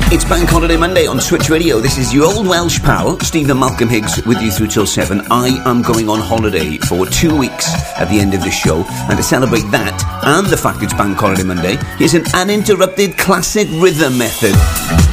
It's Bank Holiday Monday on Switch Radio. This is your old Welsh pal, Stephen Malcolm Higgs, with you through till 7. I am going on holiday for 2 weeks at the end of this show, and to celebrate that and the fact it's Bank Holiday Monday, here's an uninterrupted classic rhythm method.